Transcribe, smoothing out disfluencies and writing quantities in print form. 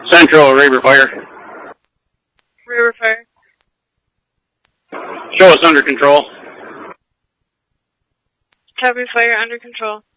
Central, River Fire. River Fire. Show us under control. Copy, fire under control.